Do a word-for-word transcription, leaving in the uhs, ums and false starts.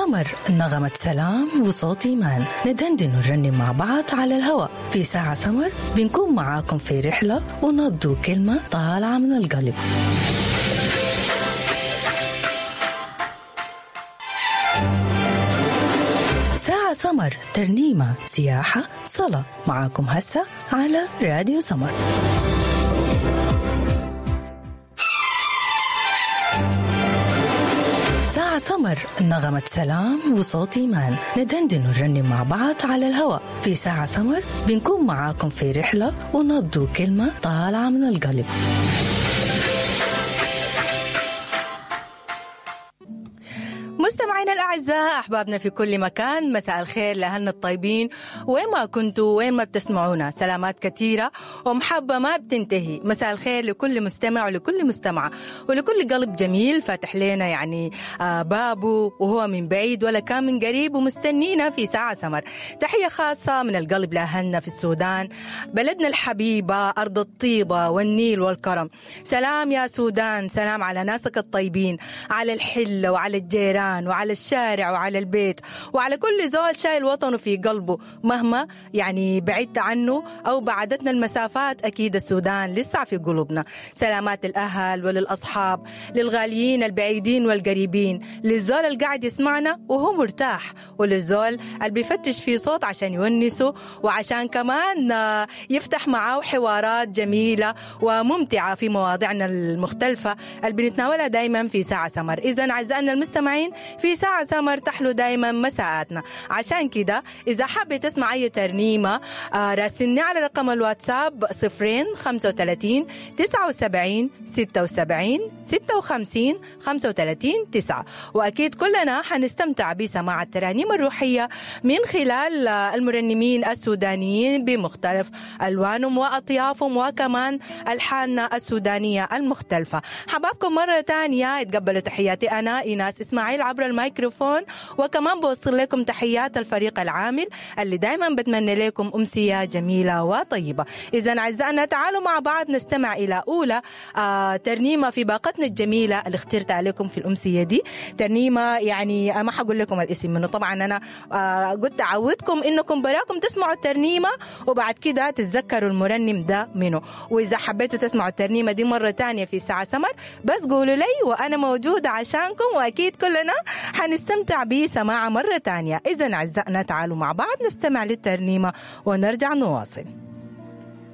سمر، نغمة سلام وصوت إيمان، ندندن ونرنم مع بعض على الهواء. في ساعة سمر بنكون معاكم في رحلة ونبدو كلمة طالعة من القلب. ساعة سمر، ترنيمة، سياحة، صلاة، معاكم هسه على راديو سمر. ساعة سمر، نغمة سلام وصوت إيمان، ندندن ونرنم مع بعض على الهواء. في ساعة سمر بنكون معاكم في رحلة ونبدو كلمة طالعة من القلب. مستمعينا الأعزاء، أحبابنا في كل مكان، مساء الخير لأهلنا الطيبين وين ما كنتوا وين ما بتسمعونا. سلامات كثيرة ومحبة ما بتنتهي. مساء الخير لكل مستمع ولكل مستمعة ولكل قلب جميل فاتح لنا يعني آه بابه وهو من بعيد ولا كان من قريب ومستنينا في ساعة سمر. تحية خاصة من القلب لأهلنا في السودان، بلدنا الحبيبة، أرض الطيبة والنيل والكرم. سلام يا سودان، سلام على ناسك الطيبين، على الحلة وعلى الجيران وعلى الشارع وعلى البيت وعلى كل زول شايل وطنه في قلبه مهما يعني بعدت عنه أو بعدتنا المسافات. أكيد السودان لسه في قلوبنا. سلامات للأهل وللأصحاب، للغاليين البعيدين والقريبين، للزول اللي قاعد يسمعنا وهو مرتاح، وللزول اللي بيفتش في صوت عشان يونسه وعشان كمان يفتح معاه حوارات جميلة وممتعة في مواضيعنا المختلفة اللي بنتناولها دايما في ساعة سمر. إذن أعزائنا المستمعين، في ساعة سمر تحلو دايما مساءاتنا. عشان كده إذا حابة تسمع أي ترنيمة آه راسلني على رقم الواتساب صفرين خمسة وثلاثين تسعة وسبعين ستة وسبعين ستة وخمسين خمسة وثلاثين تسعة. وأكيد كلنا حنستمتع بسماع الترانيم الروحية من خلال المرنمين السودانيين بمختلف ألوانهم وأطيافهم وكمان ألحاننا السودانية المختلفة. حبابكم مرة تانية، اتقبلوا تحياتي أنا إيناس إسماعيل عبر الميكروفون، وكمان بوصل لكم تحيات الفريق العامل اللي دايما بتمنى لكم أمسية جميلة وطيبة. إذن أعزائنا تعالوا مع بعض نستمع إلى أولى آه ترنيمة في باقتنا الجميلة اللي اخترتها لكم في الأمسية دي. ترنيمة يعني ما حقول لكم الاسم منه طبعا، أنا آه قلت أعودكم إنكم براكم تسمعوا الترنيمة وبعد كده تتذكروا المرنم ده منه. وإذا حبيتوا تسمعوا الترنيمة دي مرة تانية في ساعة سمر بس قولوا لي وأنا موجودة عشانكم، وأكيد كلنا حنستمتع بسماعة مرة تانية. إذن أعزائنا تعالوا مع بعض نستمع للترنيمة ونرجع نواصل.